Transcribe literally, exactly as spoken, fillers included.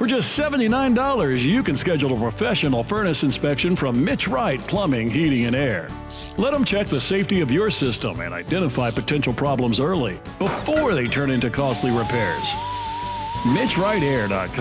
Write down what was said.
just seventy-nine dollars, you can schedule a professional furnace inspection from Mitch Wright Plumbing, Heating, and Air. Let them check the safety of your system and identify potential problems early before they turn into costly repairs. Mitch Wright Air dot com